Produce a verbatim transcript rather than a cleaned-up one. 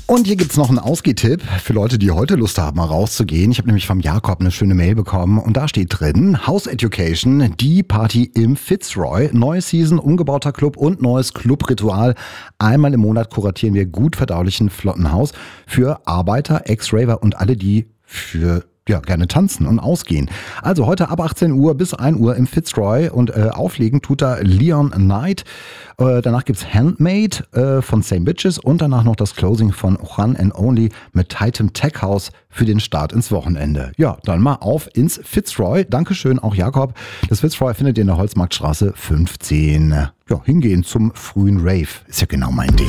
Und hier gibt's noch einen Ausgehtipp für Leute, die heute Lust haben, mal rauszugehen. Ich habe nämlich vom Jakob eine schöne Mail bekommen und da steht drin: House Education, die Party im Fitzroy, neue Season, umgebauter Club und neues Clubritual. Einmal im Monat kuratieren wir gut verdaulichen Flottenhaus für Arbeiter, Ex-Raver und alle, die für ja, gerne tanzen und ausgehen. Also heute ab achtzehn Uhr bis ein Uhr im Fitzroy und äh, auflegen tut da Leon Knight. Äh, danach gibt's Handmade äh, von Same Bitches und danach noch das Closing von One and Only mit Titan Tech House für den Start ins Wochenende. Ja, dann mal auf ins Fitzroy. Dankeschön, auch Jakob. Das Fitzroy findet ihr in der Holzmarktstraße fünfzehn. Ja, hingehen zum frühen Rave. Ist ja genau mein Ding.